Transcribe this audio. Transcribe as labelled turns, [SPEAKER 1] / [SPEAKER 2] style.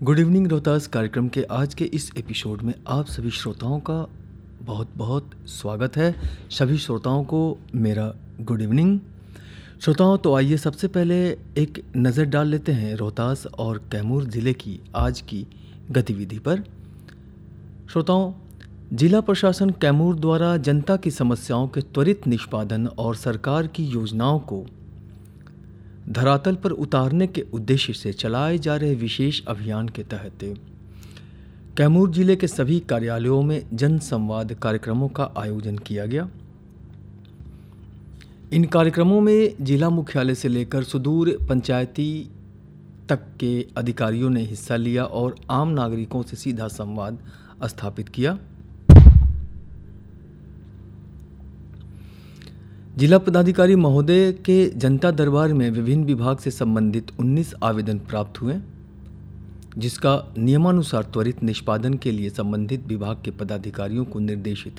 [SPEAKER 1] Good evening Rohtas कार्यक्रम के आज के इस एपिसोड में आप सभी श्रोताओं का बहुत बहुत स्वागत है। सभी श्रोताओं को मेरा गुड इवनिंग। श्रोताओं, तो आइए सबसे पहले एक नज़र डाल लेते हैं रोहतास और कैमूर ज़िले की आज की गतिविधि पर। श्रोताओं, जिला प्रशासन कैमूर द्वारा जनता की समस्याओं के त्वरित निष्पादन और सरकार की योजनाओं को धरातल पर उतारने के उद्देश्य से चलाए जा रहे विशेष अभियान के तहत कैमूर जिले के सभी कार्यालयों में जन संवाद कार्यक्रमों का आयोजन किया गया। इन कार्यक्रमों में जिला मुख्यालय से लेकर सुदूर पंचायती तक के अधिकारियों ने हिस्सा लिया और आम नागरिकों से सीधा संवाद स्थापित किया। जिला पदाधिकारी महोदय के जनता दरबार में विभिन्न विभाग से संबंधित 19 आवेदन प्राप्त हुए, जिसका नियमानुसार त्वरित निष्पादन के लिए संबंधित विभाग के पदाधिकारियों को निर्देशित